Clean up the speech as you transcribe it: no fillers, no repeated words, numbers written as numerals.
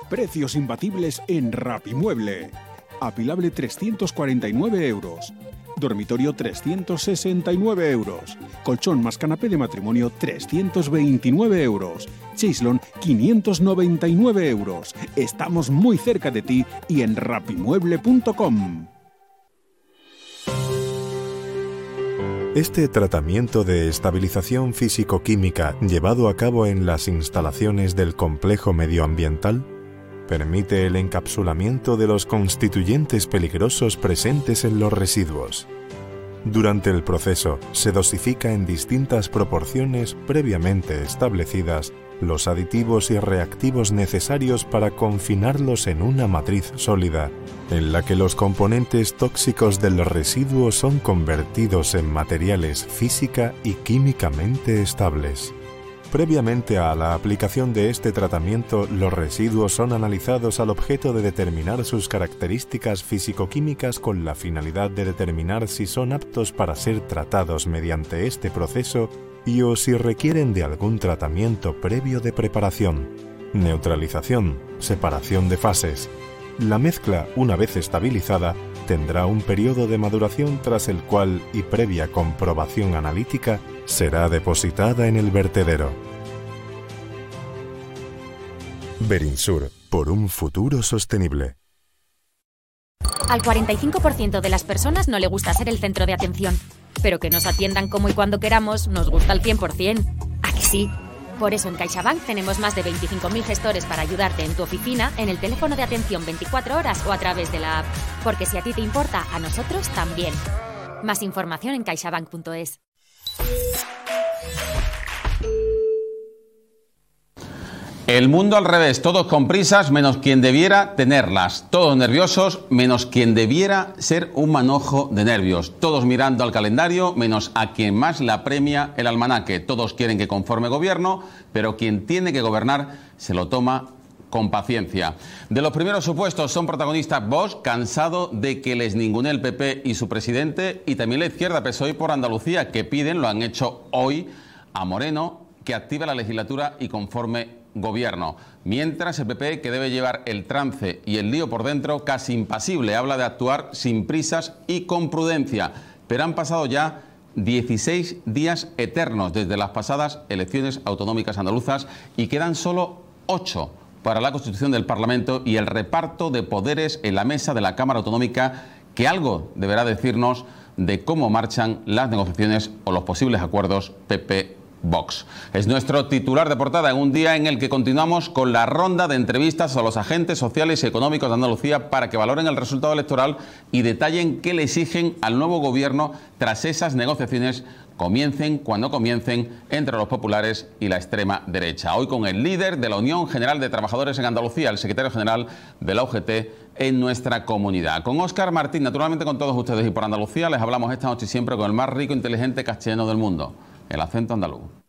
Precios imbatibles en Rapimueble. Apilable 349 euros. Dormitorio 369 euros. Colchón más canapé de matrimonio 329 euros. Chaislon 599 euros. Estamos muy cerca de ti y en rapimueble.com. Este tratamiento de estabilización físico-química llevado a cabo en las instalaciones del complejo medioambiental permite el encapsulamiento de los constituyentes peligrosos presentes en los residuos. Durante el proceso se dosifica en distintas proporciones previamente establecidas los aditivos y reactivos necesarios para confinarlos en una matriz sólida, en la que los componentes tóxicos del residuo son convertidos en materiales física y químicamente estables. Previamente a la aplicación de este tratamiento, los residuos son analizados al objeto de determinar sus características físico-químicas con la finalidad de determinar si son aptos para ser tratados mediante este proceso y o si requieren de algún tratamiento previo de preparación, neutralización, separación de fases. La mezcla, una vez estabilizada, tendrá un periodo de maduración tras el cual, y previa comprobación analítica, será depositada en el vertedero. Berinsur, por un futuro sostenible. Al 45% de las personas no le gusta ser el centro de atención, pero que nos atiendan como y cuando queramos nos gusta al 100%. ¿A que sí? Por eso en CaixaBank tenemos más de 25.000 gestores para ayudarte en tu oficina, en el teléfono de atención 24 horas o a través de la app. Porque si a ti te importa, a nosotros también. Más información en caixabank.es. El mundo al revés, todos con prisas menos quien debiera tenerlas, todos nerviosos menos quien debiera ser un manojo de nervios, todos mirando al calendario menos a quien más le apremia el almanaque, todos quieren que conforme gobierno, pero quien tiene que gobernar se lo toma con paciencia. De los primeros supuestos son protagonistas Vox, cansado de que les ningune el PP y su presidente, y también la izquierda PSOE por Andalucía, que piden, lo han hecho hoy, a Moreno que active la legislatura y conforme gobierno. Mientras el PP, que debe llevar el trance y el lío por dentro, casi impasible, habla de actuar sin prisas y con prudencia. Pero han pasado ya 16 días eternos desde las pasadas elecciones autonómicas andaluzas y quedan solo 8 para la constitución del Parlamento y el reparto de poderes en la mesa de la Cámara Autonómica, que algo deberá decirnos de cómo marchan las negociaciones o los posibles acuerdos PP-Vox. Es nuestro titular de portada en un día en el que continuamos con la ronda de entrevistas a los agentes sociales y económicos de Andalucía para que valoren el resultado electoral y detallen qué le exigen al nuevo gobierno tras esas negociaciones, comiencen cuando comiencen, entre los populares y la extrema derecha. Hoy con el líder de la Unión General de Trabajadores en Andalucía, el secretario general de la UGT en nuestra comunidad. Con Óscar Martín, naturalmente con todos ustedes y por Andalucía, les hablamos esta noche siempre con el más rico e inteligente castellano del mundo, el acento andaluz.